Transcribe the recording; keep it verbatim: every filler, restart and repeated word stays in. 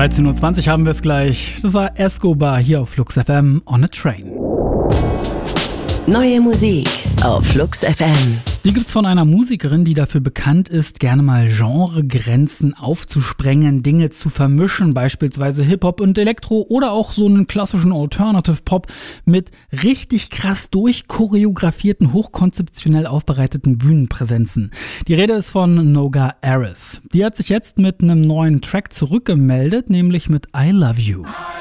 dreizehn Uhr zwanzig haben wir es gleich. Das war Escobar hier auf Flux F M on a Train. Neue Musik auf Flux F M. Die gibt's von einer Musikerin, die dafür bekannt ist, gerne mal Genregrenzen aufzusprengen, Dinge zu vermischen, beispielsweise Hip-Hop und Elektro oder auch so einen klassischen Alternative-Pop mit richtig krass durchchoreografierten, hochkonzeptionell aufbereiteten Bühnenpräsenzen. Die Rede ist von Noga Erez. Die hat sich jetzt mit einem neuen Track zurückgemeldet, nämlich mit I Love You.